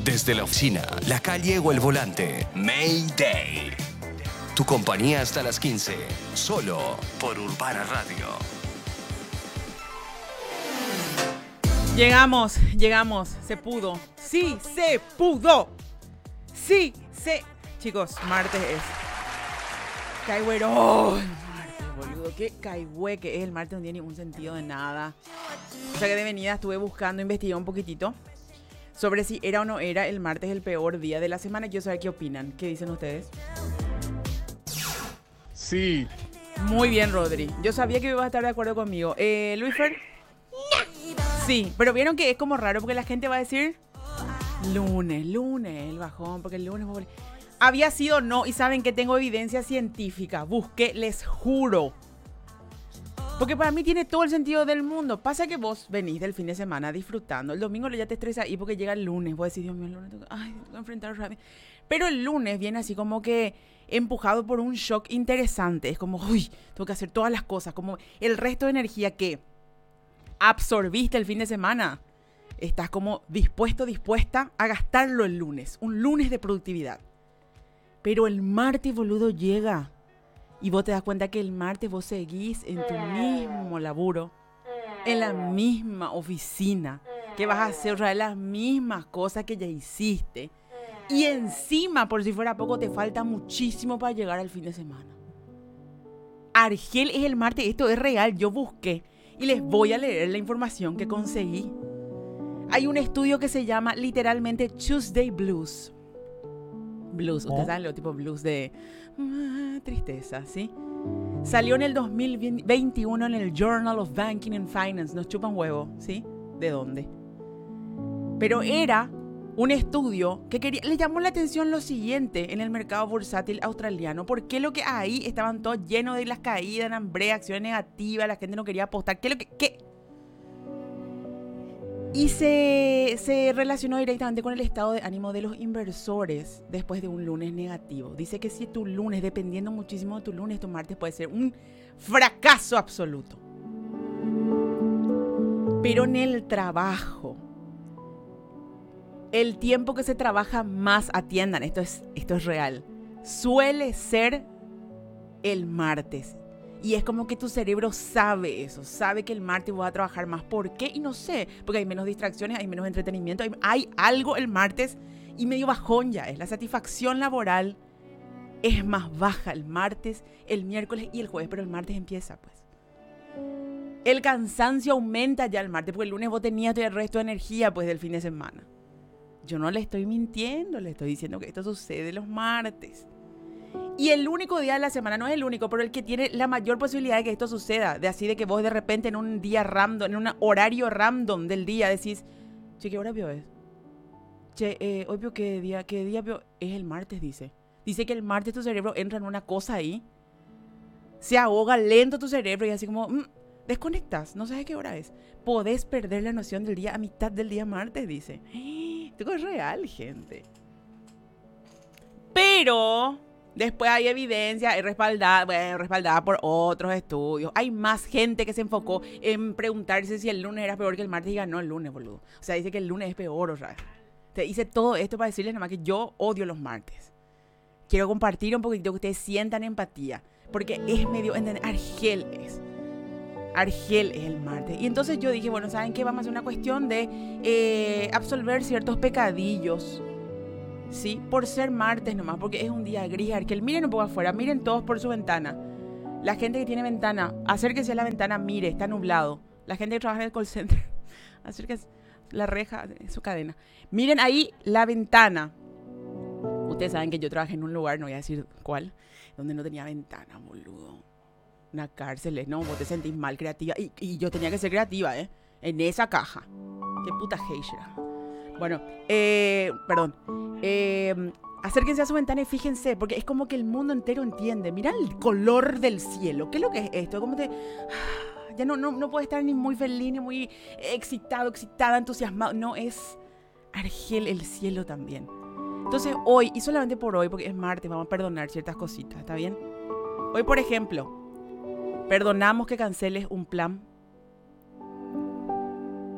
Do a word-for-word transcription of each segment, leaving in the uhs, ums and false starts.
Desde la oficina, la calle o el volante, Mayday. Tu compañía hasta las quince, solo por Urbana Radio. Llegamos, llegamos, se pudo. Sí, se pudo. Sí, se... Chicos, martes es... Caigüero. Oh, martes, boludo. Qué caigüe que es el martes, no tiene ningún sentido de nada. O sea que de venida estuve buscando, investigué un poquitito sobre si era o no era el martes el peor día de la semana. Quiero saber qué opinan. ¿Qué dicen ustedes? Sí. Muy bien, Rodri. Yo sabía que ibas a estar de acuerdo conmigo. Eh, Luis Fer. Sí, pero vieron que es como raro porque la gente va a decir lunes, lunes, el bajón, porque el lunes... Había sido no, y saben que tengo evidencia científica. Busqué, les juro. Porque para mí tiene todo el sentido del mundo. Pasa que vos venís del fin de semana disfrutando. El domingo ya te estresa ahí porque llega el lunes. Vos decís, Dios mío, el lunes tengo, ay, tengo que enfrentar rápido. Pero el lunes viene así como que empujado por un shock interesante. Es como, uy, tengo que hacer todas las cosas. Como el resto de energía que absorbiste el fin de semana. Estás como dispuesto, dispuesta a gastarlo el lunes. Un lunes de productividad. Pero el martes, boludo, llega. Y vos te das cuenta que el martes vos seguís en tu mismo laburo, en la misma oficina, que vas a hacer otra vez las mismas cosas que ya hiciste. Y encima, por si fuera poco, te falta muchísimo para llegar al fin de semana. Argel es el martes, esto es real, yo busqué y les voy a leer la información que conseguí. Hay un estudio que se llama literalmente Tuesday Blues. Blues, ustedes saben lo tipo blues de uh, tristeza, ¿sí? Salió en el dos mil veintiuno en el Journal of Banking and Finance. Nos chupan huevo, ¿sí? ¿De dónde? Pero era un estudio que quería, le llamó la atención lo siguiente en el mercado bursátil australiano. ¿Por qué lo que ahí estaban todos llenos de las caídas, en hambre, acciones negativas, la gente no quería apostar? ¿Qué es lo que...? ¿Qué? Y se, se relacionó directamente con el estado de ánimo de los inversores después de un lunes negativo. Dice que si tu lunes, dependiendo muchísimo de tu lunes, tu martes puede ser un fracaso absoluto. Pero en el trabajo, el tiempo que se trabaja más, atiendan, esto es, esto es real, suele ser el martes. Y es como que tu cerebro sabe eso, sabe que el martes vas a trabajar más. ¿Por qué? Y no sé, porque hay menos distracciones, hay menos entretenimiento, hay, hay algo el martes y medio bajón ya es. La satisfacción laboral es más baja el martes, el miércoles y el jueves, pero el martes empieza pues. El cansancio aumenta ya el martes, porque el lunes vos tenías todo el resto de energía pues del fin de semana. Yo no le estoy mintiendo, le estoy diciendo que esto sucede los martes. Y el único día de la semana, no es el único, pero el que tiene la mayor posibilidad de que esto suceda, de así de que vos de repente en un día random, en un horario random del día decís, che, ¿qué hora vio es? Che, eh, hoy vio qué día, qué día vio, es el martes, dice. Dice que el martes tu cerebro entra en una cosa ahí, se ahoga lento tu cerebro y así como, mmm, desconectas, no sabes qué hora es. Podés perder la noción del día a mitad del día martes, dice. Esto es real, gente. Pero... después hay evidencia respaldada, bueno, respaldada por otros estudios. Hay más gente que se enfocó en preguntarse si el lunes era peor que el martes y ganó el lunes, boludo. O sea, dice que el lunes es peor, o sea. Te hice todo esto para decirles nada más que yo odio los martes. Quiero compartir un poquito que ustedes sientan empatía. Porque es medio... Argel es. Argel es el martes. Y entonces yo dije, bueno, ¿saben qué? Vamos a hacer una cuestión de eh, absolver ciertos pecadillos. Sí, por ser martes nomás, porque es un día gris. Argel, miren un poco afuera, miren todos por su ventana. La gente que tiene ventana, acérquese a la ventana, mire, está nublado. La gente que trabaja en el call center, acérquese a la reja, su cadena. Miren ahí la ventana. Ustedes saben que yo trabajé en un lugar, no voy a decir cuál, donde no tenía ventana, boludo. Una cárcel, no, vos te sentís mal creativa. Y, y yo tenía que ser creativa, ¿eh? En esa caja. Qué puta geisha. Bueno, eh, perdón. Eh, acérquense a su ventana y fíjense, porque es como que el mundo entero entiende. Mira el color del cielo. ¿Qué es lo que es esto? Como te... Ya no, no, no puede estar ni muy feliz, ni muy excitado, excitada, entusiasmado. No, es Argel el cielo también. Entonces hoy, y solamente por hoy, porque es martes, vamos a perdonar ciertas cositas, ¿está bien? Hoy, por ejemplo, perdonamos que canceles un plan.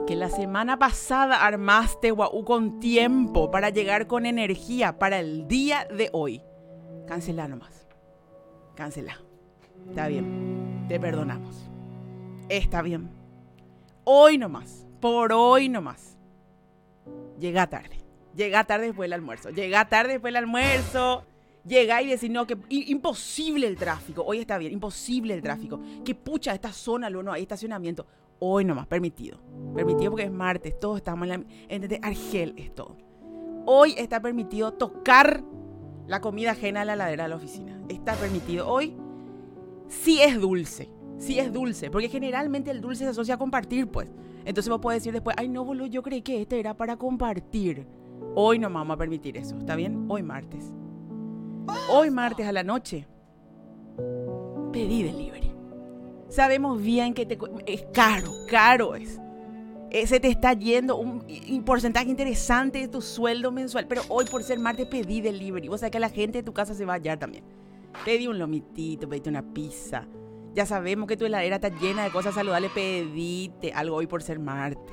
que la semana pasada armaste guau con tiempo para llegar con energía para el día de hoy. Cancela nomás. Cancela. Está bien. Te perdonamos. Está bien. Hoy nomás. Por hoy nomás. Llega tarde. Llega tarde después del almuerzo. Llega tarde después del almuerzo. Llega y decir, no, que imposible el tráfico. Hoy está bien, imposible el tráfico. Que pucha, esta zona, no hay estacionamiento. Hoy nomás, permitido. Permitido porque es martes, todos estamos en la... ¿Entendés? Argel es todo. Hoy está permitido tocar la comida ajena a la heladera de la oficina. Está permitido. Hoy sí es dulce. Sí es dulce. Porque generalmente el dulce se asocia a compartir, pues. Entonces vos podés decir después, ay no, boludo, yo creí que este era para compartir. Hoy no vamos a permitir eso. ¿Está bien? Hoy martes. Hoy martes a la noche. Pedí delivery. Sabemos bien que te, es caro, caro es. Eh, se te está yendo un, un porcentaje interesante de tu sueldo mensual. Pero hoy por ser martes pedí delivery. Vos sabés que la gente de tu casa se va a hallar también. Pedí un lomitito, pedí una pizza. Ya sabemos que tu heladera está llena de cosas saludables. Pedite algo hoy por ser martes.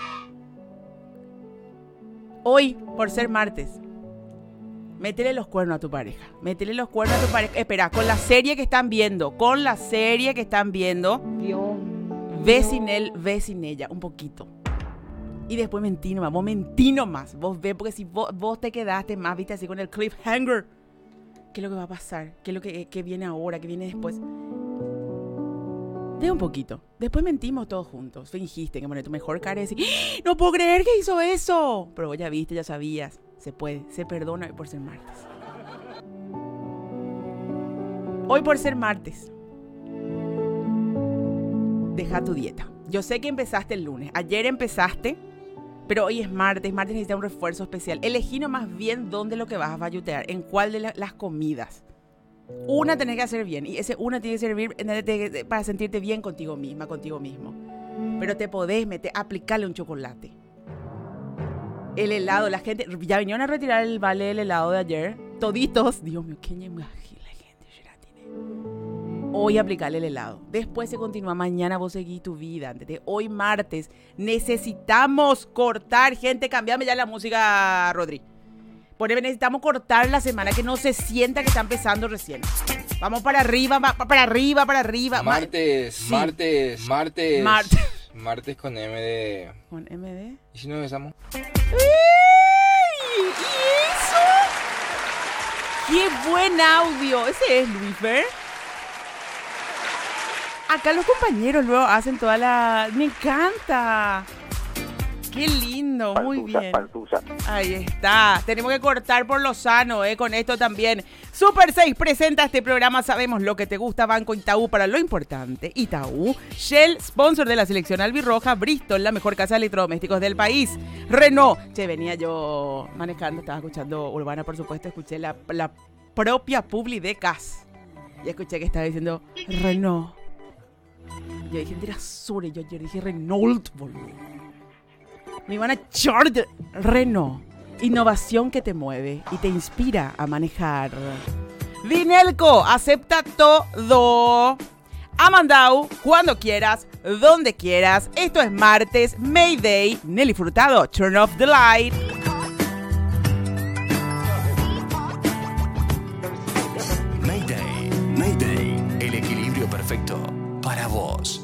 Hoy por ser martes. Métele los cuernos a tu pareja. Métele los cuernos a tu pareja. Espera, con la serie que están viendo. Con la serie que están viendo. Dios. Ve sin él, ve sin ella. Un poquito. Y después mentí nomás. Vos mentí nomás. Vos ve, porque si vos, vos te quedaste más, viste, así con el cliffhanger. ¿Qué es lo que va a pasar? ¿Qué es lo que, que viene ahora? ¿Qué viene después? De un poquito. Después mentimos todos juntos. Fingiste que poner tu mejor cara y decir, ¡Ah! No puedo creer que hizo eso. Pero vos ya viste, ya sabías. Se puede, se perdona hoy por ser martes. Hoy por ser martes. Deja tu dieta. Yo sé que empezaste el lunes. Ayer empezaste, pero hoy es martes. Martes necesita un refuerzo especial. Elegí nomás bien dónde lo que vas a fallutear. En cuál de la, las comidas. Una tenés que hacer bien. Y ese una tiene que servir para sentirte bien contigo misma, contigo mismo. Pero te podés meter, aplicarle un chocolate. El helado, la gente, ya vinieron a retirar el vale del helado de ayer. Toditos, Dios mío, qué ñemaje la gente ya tiene. Hoy aplicarle el helado. Después se continúa, mañana vos seguís tu vida. ¿Entendés? Hoy martes necesitamos cortar, gente, cambiame ya la música, Rodri. Poneme, necesitamos cortar la semana, que no se sienta que está empezando recién. Vamos para arriba, para arriba, para arriba. Martes, sí. martes, martes. Martes. Martes con M D. ¿Con M D? ¿Y si nos besamos? ¡Ey! ¿Y eso? ¡Qué buen audio! Ese es Luisfer. Acá los compañeros luego hacen toda la... ¡Me encanta! ¡Qué lindo! Muy Partusa, bien. Partusa. Ahí está. Tenemos que cortar por lo sano, ¿eh? Con esto también. Super seis presenta este programa. Sabemos lo que te gusta. Banco Itaú para lo importante. Itaú. Shell, sponsor de la selección albirroja. Bristol, la mejor casa de electrodomésticos del país. Renault. Che, venía yo manejando. Estaba escuchando Urbana, por supuesto. Escuché la, la propia publi de C A S. Y escuché que estaba diciendo Renault. Yo dije, era Sur. Y yo ayer dije Renault, boludo. Me van a echar de Renault. Innovación que te mueve y te inspira a manejar. Vinelco, acepta todo. Amandau, cuando quieras, donde quieras. Esto es martes, Mayday. Nelly Furtado, turn off the light. Mayday, Mayday, el equilibrio perfecto para vos.